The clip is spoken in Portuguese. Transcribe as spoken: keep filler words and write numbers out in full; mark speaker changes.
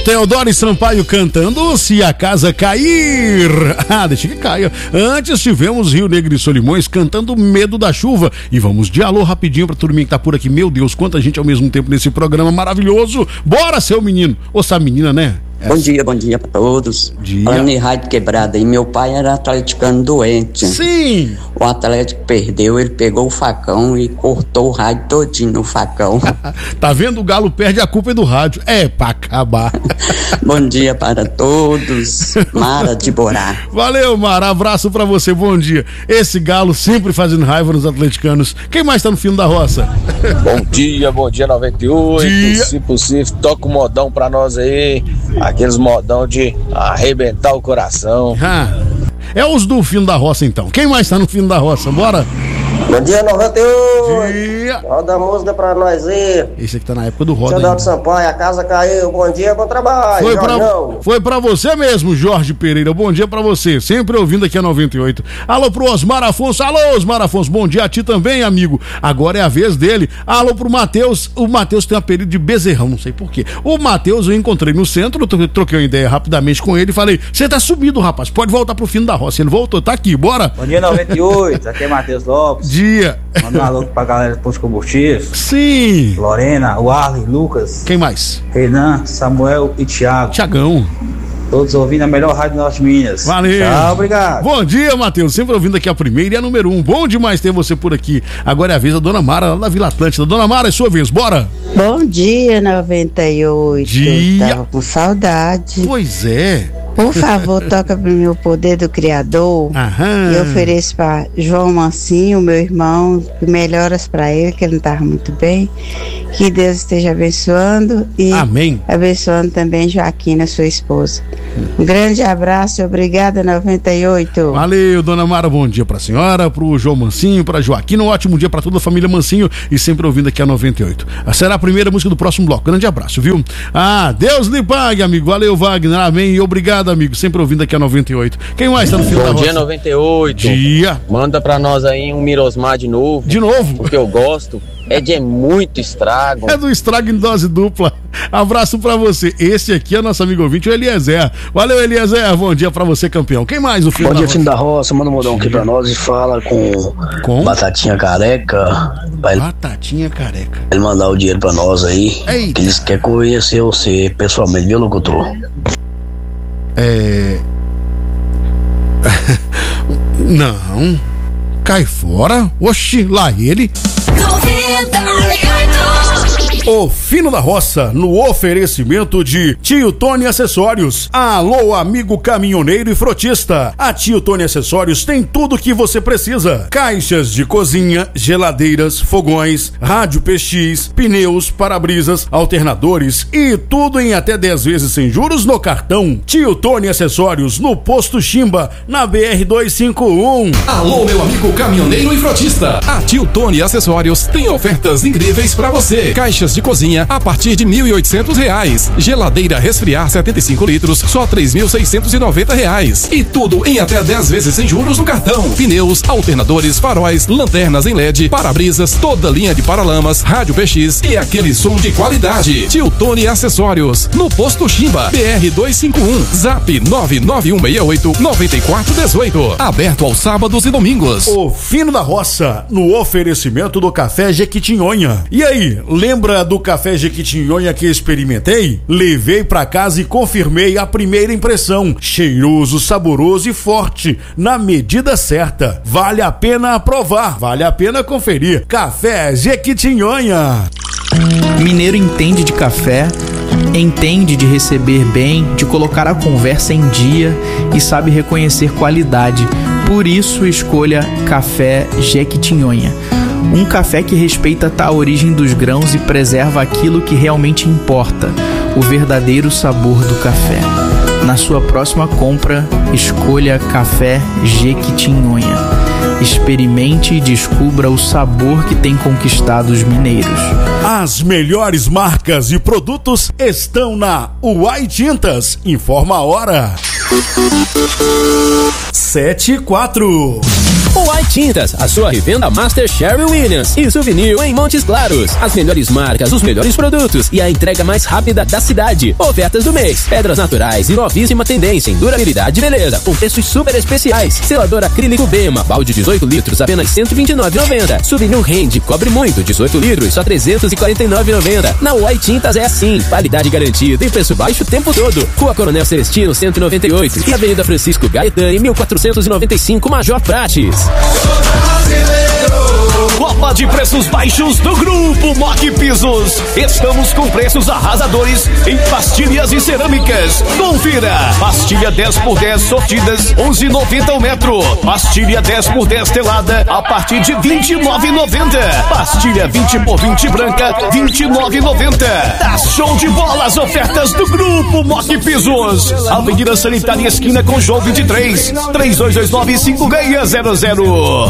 Speaker 1: Teodoro Sampaio cantando Se a Casa Cair. Ah, deixa que caia. Antes tivemos Rio Negro e Solimões cantando Medo da Chuva. E vamos de alô rapidinho pra turminha que tá por aqui. Meu Deus, quanta gente ao mesmo tempo nesse programa maravilhoso. Bora, seu menino. Ou essa menina, né?
Speaker 2: Bom dia, bom dia pra todos.
Speaker 1: Dia.
Speaker 2: Falando em rádio quebrada, e meu pai era atleticano doente.
Speaker 1: Sim.
Speaker 2: O Atlético perdeu, ele pegou o facão e cortou o rádio todinho no facão.
Speaker 1: Tá vendo? O Galo perde, a culpa é do rádio. É pra acabar.
Speaker 2: Bom dia para todos. Mara de Borá.
Speaker 1: Valeu, Mara. Abraço pra você, bom dia. Esse Galo sempre fazendo raiva nos atleticanos. Quem mais tá no fim da roça?
Speaker 3: Bom dia, bom dia noventa e oito.
Speaker 1: Dia.
Speaker 3: Se possível, toca um modão pra nós aí. Aqueles modão de arrebentar o coração.
Speaker 1: Ah, é os do fim da roça, então. Quem mais tá no fim da roça? Bora?
Speaker 4: Bom dia, noventa e oito.
Speaker 1: Dia.
Speaker 4: Roda a música pra nós aí.
Speaker 1: Esse aqui tá na época do roda.
Speaker 4: Teodoro Sampaio, a casa caiu. Bom dia, bom trabalho.
Speaker 1: Foi pra,
Speaker 4: Jorjão.
Speaker 1: foi pra você mesmo, Jorge Pereira. Bom dia pra você. Sempre ouvindo aqui a noventa e oito. Alô pro Osmar Afonso. Alô, Osmar Afonso. Bom dia a ti também, amigo. Agora é a vez dele. Alô pro Matheus. O Matheus tem um apelido de Bezerrão, não sei porquê. O Matheus eu encontrei no centro, eu troquei uma ideia rapidamente com ele e falei: você tá subido, rapaz. Pode voltar pro fim da roça. Ele voltou, tá aqui, bora.
Speaker 5: Bom dia, noventa e oito. Aqui é Matheus Lopes.
Speaker 1: Dia.
Speaker 5: Manda um alô pra galera do Posto Combustível.
Speaker 1: Sim.
Speaker 5: Lorena, o Arlen, Lucas,
Speaker 1: Quem mais?
Speaker 5: Renan, Samuel e Thiago.
Speaker 1: Tiagão.
Speaker 5: Todos ouvindo a melhor rádio do Norte de Minas.
Speaker 1: Valeu.
Speaker 5: Tchau, obrigado.
Speaker 1: Bom dia, Matheus. Sempre ouvindo aqui a primeira e a número um. Bom demais ter você por aqui. Agora é a vez da Dona Mara, lá da Vila Atlântida. Dona Mara, é sua vez, bora.
Speaker 6: Bom dia, noventa e oito.
Speaker 1: Dia.
Speaker 6: Tava com saudade.
Speaker 1: Pois é.
Speaker 6: Por favor, toca pro meu Poder do Criador.
Speaker 1: Aham.
Speaker 6: E ofereço pra João Mancinho, meu irmão, melhoras pra ele, que ele não tava muito bem. Que Deus esteja abençoando e
Speaker 1: Amém.
Speaker 6: abençoando também Joaquina, sua esposa. Um grande abraço e obrigada, noventa e oito.
Speaker 1: Valeu, Dona Mara, bom dia pra senhora, pro João Mancinho, pra Joaquina, um ótimo dia pra toda a família Mancinho e sempre ouvindo aqui a noventa e oito. Será a primeira música do próximo bloco. Grande abraço, viu? Ah, Deus lhe pague, amigo. Valeu, Wagner, amém e obrigado, amigo, sempre ouvindo aqui a noventa e oito. Quem mais tá no final da
Speaker 3: Bom
Speaker 1: roça?
Speaker 3: dia, noventa e oito.
Speaker 1: Dia.
Speaker 3: Manda pra nós aí um Mirosmar de novo.
Speaker 1: De novo?
Speaker 3: Porque eu gosto. É de muito estrago.
Speaker 1: É do estrago em dose dupla. Abraço pra você. Esse aqui é nosso amigo ouvinte, o Eliezer. Valeu, Eliezer. Bom dia pra você, campeão. Quem mais? O filho
Speaker 7: Bom
Speaker 1: da
Speaker 7: dia,
Speaker 1: roça?
Speaker 7: time da roça. Manda um modão aqui pra nós e fala com,
Speaker 1: Com?
Speaker 7: Batatinha Careca. Vai
Speaker 1: Batatinha Careca.
Speaker 7: ele mandar o dinheiro pra nós aí.
Speaker 1: Eita.
Speaker 7: Que eles querem conhecer você pessoalmente, viu, locutor?
Speaker 1: É. Não. Cai fora. Oxi, lá ele. O Fino da Roça, no oferecimento de Tio Tony Acessórios. Alô, amigo caminhoneiro e frotista. A Tio Tony Acessórios tem tudo o que você precisa: caixas de cozinha, geladeiras, fogões, rádio P X, pneus, para-brisas, alternadores e tudo em até dez vezes sem juros no cartão. Tio Tony Acessórios, no Posto Chimba, na B R duzentos e cinquenta e um.
Speaker 8: Alô, meu amigo caminhoneiro e frotista. A Tio Tony Acessórios tem ofertas incríveis pra você. Caixas de cozinha a partir de mil e oitocentos reais. Geladeira resfriar setenta e cinco litros, só três mil seiscentos e noventa reais. E tudo em até dez vezes sem juros no cartão. Pneus, alternadores, faróis, lanternas em L E D, para-brisas, toda linha de paralamas, rádio P X e aquele som de qualidade. Tio Tony Acessórios, no Posto Chimba, B R duzentos e cinquenta e um, Zap nove nove um seis oito nove quatro um oito. Aberto aos sábados e domingos.
Speaker 1: O Fino da Roça, no oferecimento do Café Jequitinhonha. E aí, lembra do Café Jequitinhonha que experimentei? Levei pra casa e confirmei a primeira impressão. Cheiroso, saboroso e forte, na medida certa. Vale a pena provar, vale a pena conferir. Café Jequitinhonha.
Speaker 9: Mineiro entende de café, entende de receber bem, de colocar a conversa em dia e sabe reconhecer qualidade. Por isso, escolha Café Jequitinhonha. Um café que respeita a origem dos grãos e preserva aquilo que realmente importa, o verdadeiro sabor do café. Na sua próxima compra, escolha Café Jequitinhonha. Experimente e descubra o sabor que tem conquistado os mineiros.
Speaker 1: As melhores marcas e produtos estão na Uai Tintas. Informa a hora. Sete e quatro.
Speaker 10: White Tintas, a sua revenda Master Sherwin Williams e Souvenir em Montes Claros. As melhores marcas, os melhores produtos e a entrega mais rápida da cidade. Ofertas do mês, pedras naturais e novíssima tendência em durabilidade e beleza, com preços super especiais. Selador acrílico Bema, balde dezoito litros, apenas cento e vinte e nove reais e noventa centavos. Souvenir Rende, cobre muito, dezoito litros, só trezentos e quarenta e nove reais e noventa centavos. Na White Tintas é assim, qualidade garantida e preço baixo o tempo todo. Rua Coronel Celestino, cento e noventa e oito e Avenida Francisco Gaetani, mil quatrocentos e noventa e cinco, Major Prates.
Speaker 11: Copa de preços baixos do Grupo Mock Pisos. Estamos com preços arrasadores em pastilhas e cerâmicas. Confira. Pastilha dez por dez sortidas, onze reais e noventa centavos o metro. Pastilha dez por dez telada, a partir de vinte e nove reais e noventa centavos. Pastilha vinte por vinte branca, vinte e nove reais e noventa centavos. Tá show de bola as ofertas do Grupo Mock Pisos. Avenida Sanitária, esquina com João vinte e três, três dois dois nove, cinco seis zero zero.